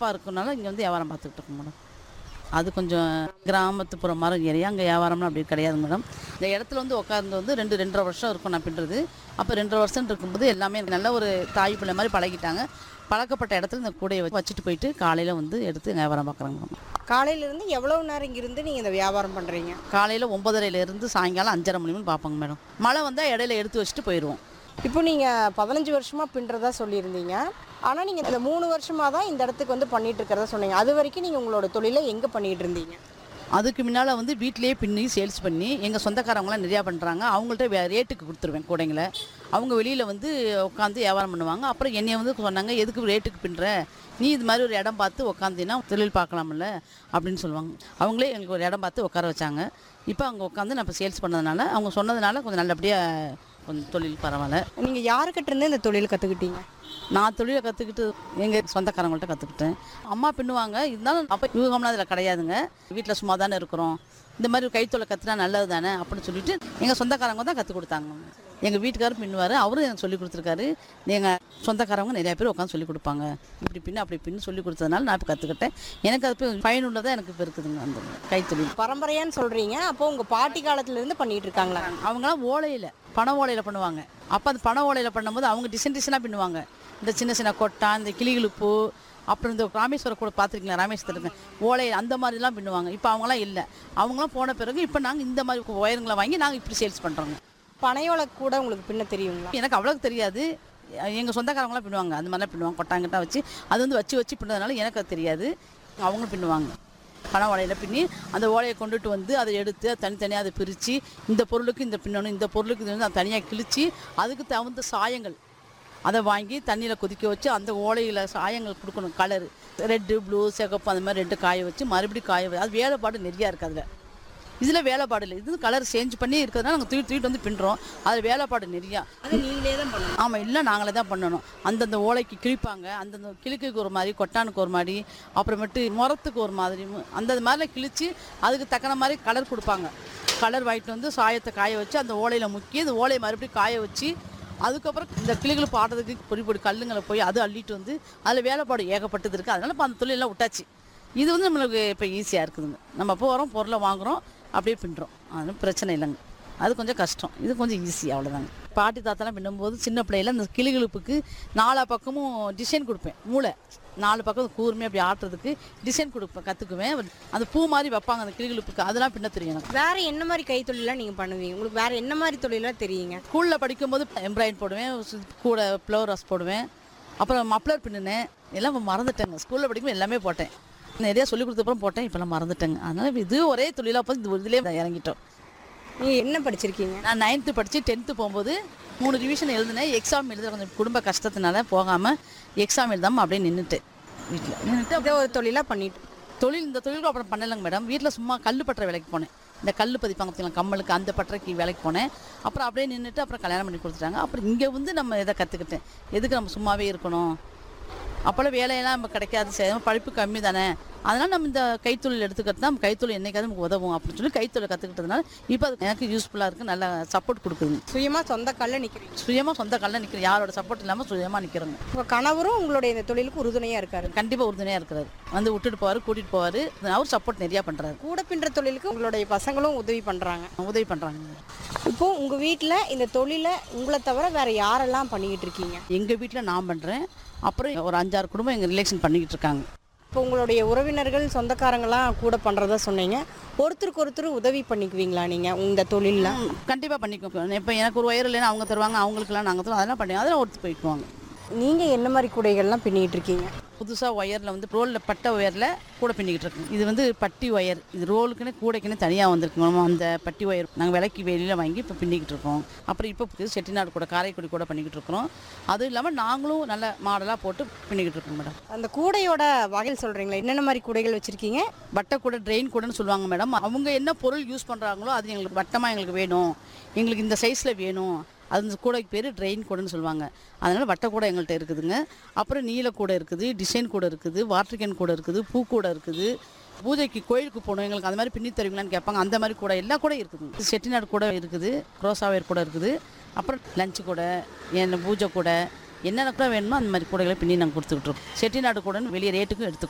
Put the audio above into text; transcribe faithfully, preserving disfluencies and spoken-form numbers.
பரபரப்பாக இருக்கனால இங்கே வந்து வியாபாரம் பார்த்துக்கிட்டு இருக்கோம் மேடம். அது கொஞ்சம் கிராமத்துப்புற மரம் ஏரியா, அங்கே வியாபாரம்லாம் அப்படி கிடையாது மேடம். இந்த இடத்துல வந்து உட்காந்து வந்து ரெண்டு ரெண்டரை வருஷம் இருக்கும் நான் பின்னுறது. அப்போ ரெண்டரை வருஷம் இருக்கும்போது எல்லாமே நல்ல ஒரு தாய் பிள்ளை மாதிரி பழகிட்டாங்க. பழக்கப்பட்ட இடத்துல இந்த கூடையை வச்சு வச்சுட்டு போயிட்டு காலையில் வந்து எடுத்து வியாபாரம் பார்க்குறாங்க மேடம். காலையிலேருந்து எவ்வளோ நேரம் இங்கிருந்து நீங்கள் இந்த வியாபாரம் பண்ணுறீங்க? காலையில் ஒன்பதரைலேருந்து சாயங்காலம் அஞ்சரை மணி மணி பார்ப்பாங்க மேடம். மழை வந்தால் இடையில எடுத்து வச்சுட்டு போயிடுவோம். இப்போ நீங்கள் பதினஞ்சு வருஷமாக பின்னுறதா சொல்லியிருந்தீங்க. ஆனால் நீங்கள் இந்த மூணு வருஷமாக தான் இந்த இடத்துக்கு வந்து பண்ணிட்டு இருக்கிறதா சொன்னீங்க. அது வரைக்கும் நீங்கள் உங்களோட தொழிலை எங்கே பண்ணிகிட்டு இருந்தீங்க? அதுக்கு முன்னால் வந்து வீட்டிலேயே பின்னி சேல்ஸ் பண்ணி எங்கள் சொந்தக்காரவங்களாம் நிறையா பண்ணுறாங்க. அவங்கள்ட்ட வே ரேட்டுக்கு கொடுத்துருவேன் கூடைங்களை. அவங்க வெளியில் வந்து உட்காந்து வியாபாரம் பண்ணுவாங்க. அப்புறம் என்னைய வந்து சொன்னாங்க, எதுக்கு ரேட்டுக்கு பின்னுற, நீ இது மாதிரி ஒரு இடம் பார்த்து உட்காந்தின்னா தொழில் பார்க்கலாம்ல அப்படின்னு சொல்லுவாங்க. அவங்களே எங்களுக்கு ஒரு இடம் பார்த்து உட்கார வச்சாங்க. இப்போ அங்கே உட்காந்து நான் இப்போ சேல்ஸ் பண்ணதுனால அவங்க சொன்னதுனால கொஞ்சம் நல்லபடியாக கொஞ்சம் தொழில் பரவாயில்ல. நீங்கள் யாருக்கிட்ட இருந்து இந்த தொழில் கற்றுக்கிட்டீங்க? நான் தொழிலை கற்றுக்கிட்டு எங்கள் சொந்தக்காரங்கள்ட்ட கற்றுக்கிட்டேன். அம்மா பின்னுவாங்க, இருந்தாலும் அப்போ யூகம்லாம் அதில் கிடையாதுங்க. வீட்டில் சும்மா தானே இருக்கிறோம், இந்த மாதிரி கைத்தொழில் கற்றுனா நல்லது தானே அப்படின்னு சொல்லிட்டு எங்கள் சொந்தக்காரங்க தான் கற்றுக் கொடுத்தாங்க. எங்கள் வீட்டுக்காரர் பின்னுவார், அவரும் எனக்கு சொல்லி கொடுத்துருக்காரு. எங்கள் சொந்தக்காரவங்க நிறையா பேர் உட்காந்து சொல்லி கொடுப்பாங்க, இப்படி பின்னு அப்படி பின்னு சொல்லி கொடுத்ததுனால நான் இப்போ கற்றுக்கிட்டேன். எனக்கு அது இப்போ பயனுள்ளதாக எனக்கு இப்போ இருக்குதுங்க அந்த கைத்தொழில். பரம்பரையான்னு சொல்கிறீங்க, அப்போ உங்கள் பாட்டி காலத்துலேருந்து பண்ணிகிட்டு இருக்காங்களா? அவங்களாம் ஓலையில் பனை ஓலையில் பண்ணுவாங்க. அப்போ அந்த பனை ஓலையில் பண்ணும்போது அவங்க டிசைன் டிசைனாக பின்னுவாங்க. இந்த சின்ன சின்ன கொட்டா, இந்த கிளிகளுப்பு, அப்புறம் இந்த ராமேஸ்வரம் கூட பார்த்துருக்கீங்களா, ராமேஸ்வரத்துக்கு ஓலை அந்த மாதிரிலாம் பின்னுவாங்க. இப்போ அவங்களாம் இல்லை, அவங்களாம் போன பிறகு இப்போ நாங்கள் இந்த மாதிரி ஒயருங்களை வாங்கி நாங்கள் இப்படி சேல்ஸ் பண்ணுறோங்க. பனையோலை கூட உங்களுக்கு பின்ன தெரியுங்களா? எனக்கு அவ்வளோக்கு தெரியாது. எங்கள் சொந்தக்காரங்களாம் பின்னுவாங்க, அந்த மாதிரிலாம் பின்னுவாங்க. கொட்டாங்கிட்ட வச்சு அது வந்து வச்சு வச்சு பின்னதுனால எனக்கு அது தெரியாது. அவங்களும் பின்னுவாங்க. பனை ஓலையில் பின்னி அந்த ஓலையை கொண்டுட்டு வந்து அதை எடுத்து அதை தனித்தனியாக அதை பிரித்து இந்த பொருளுக்கு இந்த பின்னணும், இந்த பொருளுக்கு இது வந்து அதை தனியாக கிழித்து அதுக்கு தகுந்த சாயங்கள் அதை வாங்கி தண்ணியில் கொதிக்க வச்சு அந்த ஓலையில் சாயங்கள் கொடுக்கணும். கலரு ரெட்டு, ப்ளூ, சிகப்பு அந்த மாதிரி ரெட்டு காய வச்சு மறுபடியும் காய வச்சு அது வேலைப்பாடு நிறையா இருக்குது. அதில் இதில் வேலைப்பாடு இல்லை, இது கலர் சேஞ்ச் பண்ணி இருக்கிறதுனால நாங்கள் தூக்கி தூக்கிட்டு வந்து பின்னுறோம். அதில் வேலைப்பாடு நிறையா. அது நீங்களே தான் பண்ணணும்? ஆமாம், இல்லை நாங்களே தான் பண்ணணும். அந்தந்த ஓலைக்கு கிழிப்பாங்க, அந்தந்த கிழக்குக்கு ஒரு மாதிரி, கொட்டானுக்கு ஒரு மாதிரி, அப்புறமேட்டு முரத்துக்கு ஒரு மாதிரி, அந்த மாதிரிலாம் கிழித்து அதுக்கு தக்கன மாதிரி கலர் கொடுப்பாங்க. கலர் வாங்கிட்டு வந்து சாயத்தை காய வச்சு அந்த ஓலையில் முக்கி அந்த ஓலையை மறுபடியும் காய வச்சு அதுக்கப்புறம் இந்த கிளிகள் பாடுறதுக்கு பொடி பொடி கல்லுங்களை போய் அது அள்ளிட்டு வந்து அதில் வேலைப்பாடு ஏகப்பட்டது இருக்குது. அதனால் இப்போ அந்த தொழிலெல்லாம் விட்டாச்சு. இது வந்து நம்மளுக்கு இப்போ ஈஸியாக இருக்குதுங்க. நம்ம போகிறோம், பொருளை வாங்குகிறோம், அப்படியே பின்னுறோம். அது பிரச்சனை இல்லைங்க. அது கொஞ்சம் கஷ்டம், இது கொஞ்சம் ஈஸி, அவ்வளோதாங்க. பாட்டி தாத்தாலாம் பின்னும்போது சின்ன பிள்ளையில அந்த கிளிகளுப்புக்கு நாலா பக்கமும் டிசைன் கொடுப்பேன். மூளை நாலு பக்கம் கூர்மையாக அப்படி ஆட்டுறதுக்கு டிசைன் கொடுப்பேன், கற்றுக்குவேன். அந்த பூ மாதிரி வைப்பாங்க அந்த கிளிகளுப்புக்கு, அதெல்லாம் பின்ன தெரியும் எனக்கு. வேறு என்ன மாதிரி கைத்தொழிலாம் நீங்கள் பண்ணுவீங்க? உங்களுக்கு வேறு என்ன மாதிரி தொழிலாக தெரியுங்க? ஸ்கூலில் படிக்கும்போது எம்ப்ராய்டரி போடுவேன், கூட ஃப்ளவர் வாஷ் போடுவேன், அப்புறம் மப்ளர் பின்னுனேன். எல்லாம் இப்போ மறந்துட்டேங்க. ஸ்கூலில் படிக்கும்போது எல்லாமே போட்டேன், நிறையா சொல்லிக் கொடுத்தப்பறம் போட்டேன், இப்போல்லாம் மறந்துட்டேங்க. அதனால் இது ஒரே தொழிலாக போய் இந்த இதுலேயே இறங்கிட்டோம். நீங்கள் என்ன படிச்சிருக்கீங்க? நான் நைன்த்து படித்து டென்த்து போகும்போது மூணு ரிவிஷன் எழுதினேன். எக்ஸாம் எழுத கொஞ்சம் குடும்ப கஷ்டத்தினால போகாமல் எக்ஸாம் எழுதாமல் அப்படியே நின்றுட்டேன். வீட்டில் நின்றுட்டு அப்படியே ஒரு தொழிலாக பண்ணிட்டு தொழில் இந்த தொழிலுக்கு அப்புறம் பண்ணலைங்க மேடம். வீட்டில் சும்மா கல் பற்ற வேலைக்கு போனேன். இந்த கல் பதிப்பாங்க பார்த்தீங்களா கம்மலுக்கு, அந்த பட்டறைக்கு வேலைக்கு போனேன். அப்புறம் அப்படியே நின்றுட்டு அப்புறம் கல்யாணம் பண்ணி கொடுத்துட்டாங்க. அப்புறம் இங்கே வந்து நம்ம இதை கற்றுக்கிட்டேன், எதுக்கு நம்ம சும்மாவே இருக்கணும், அப்போல்லாம் வேலையெல்லாம் நம்ம கிடைக்காது, செய்யணும், படிப்பு கம்மி தானே, அதனால் நம்ம இந்த கைத்தொழில் எடுத்துக்கிறது தான் கைத்தொழில் என்றைக்காவது நமக்கு உதவும் அப்படின்னு சொல்லி கைத்தொழில் கற்றுக்கிட்டதுனால இப்போ அது எனக்கு யூஸ்ஃபுல்லாக இருக்குது, நல்லா சப்போர்ட் கொடுக்குதுங்க. சுயமாக சொந்த காலில் நிற்கிறீங்க? சுயமாக சொந்த காலில் நிற்கிறேன், யாரோட சப்போர்ட் இல்லாமல் சுயமாக நிற்கிறோங்க. உங்கள் கணவரும் உங்களுடைய இந்த தொழிலுக்கு உறுதுணையாக இருக்காரு? கண்டிப்பாக உறுதுணையாக இருக்கிறாரு. வந்து விட்டுட்டு போவார், கூட்டிகிட்டு போவார். அவர் சப்போர்ட் நிறையா பண்ணுறாரு. கூட பின்னுற தொழிலுக்கு உங்களுடைய பசங்களும் உதவி பண்ணுறாங்க? உதவி பண்ணுறாங்க. இப்போது உங்கள் வீட்டில் இந்த தொழிலை உங்களை தவிர வேறு யாரெல்லாம் பண்ணிக்கிட்டு இருக்கீங்க? எங்கள் வீட்டில் நான் பண்ணுறேன், அப்புறம் ஒரு அஞ்சாறு குடும்பம் எங்கள் ரிலேஷன் பண்ணிக்கிட்டு இருக்காங்க. இப்போ உங்களுடைய உறவினர்கள் சொந்தக்காரங்களாம் கூட பண்ணுறதா சொன்னீங்க, ஒருத்தருக்கு ஒருத்தர் உதவி பண்ணிக்குவீங்களா நீங்கள் இந்த தொழிலில்? கண்டிப்பாக பண்ணிக்குவோம். இப்போ எனக்கு ஒரு ஒயர் இல்லைன்னா அவங்க தருவாங்க, அவங்களுக்குலாம் நாங்கள் தருவோம், அதெல்லாம் பண்ணி அதெல்லாம் ஒருத்தர் போய்க்குவாங்க. நீங்கள் என்ன மாதிரி கூடைகள்லாம் பின்னிகிட்டு இருக்கீங்க? புதுசாக ஒயரில் வந்து ரோலில் பட்டை ஒயரில் கூட பின்னிக்கிட்டு இருக்கோம். இது வந்து பட்டி ஒயர், இது ரோலுக்குன்னு கூடைக்குன்னு தனியாக வந்திருக்கோம். அந்த பட்டி ஒயர் நாங்கள் விலைக்கு வெளியில் வாங்கி இப்போ பின்னிக்கிட்டு இருக்கோம். அப்புறம் இப்போ செட்டிநாடு கூட, காரைக்குடி கூட பண்ணிக்கிட்டு இருக்கிறோம். அதுவும் இல்லாமல் நாங்களும் நல்ல மாடலாக போட்டு பின்னிக்கிட்டு இருக்கோம் மேடம். அந்த கூடையோட வகையில் சொல்கிறீங்களா, என்னென்ன மாதிரி கூடைகள் வச்சுருக்கீங்க? வட்டை கூட, ட்ரெயின் கூடன்னு சொல்லுவாங்க மேடம். அவங்க என்ன பொருள் யூஸ் பண்ணுறாங்களோ அது எங்களுக்கு வட்டமாக எங்களுக்கு வேணும், எங்களுக்கு இந்த சைஸில் வேணும், அது கூடைக்கு பேர் ட்ரெயின் கூடைன்னு சொல்லுவாங்க. அதனால் வட்டை கூட எங்கள்கிட்ட இருக்குதுங்க. அப்புறம் நீல கூட இருக்குது, டிசைன் கூட இருக்குது, வாட்டர் கேன் கூட இருக்குது, பூ கூட இருக்குது. பூஜைக்கு கோயிலுக்கு போகணும், எங்களுக்கு அந்த மாதிரி பின்னி தருவீங்களான்னு கேட்பாங்க, அந்த மாதிரி கூட எல்லா கூட இருக்குதுங்க. செட்டிநாடு கூட இருக்குது, க்ரோசாவேர் கூட இருக்குது, அப்புறம் லஞ்சு கூட, என்ன பூஜை கூட, என்னென்ன கூட வேணுமோ அந்த மாதிரி கூடைகளை பின்னி நாங்கள் கொடுத்துக்கிட்டு இருக்கோம். செட்டிநாடு கூடன்னு வெளியே ரேட்டுக்கும் எடுத்து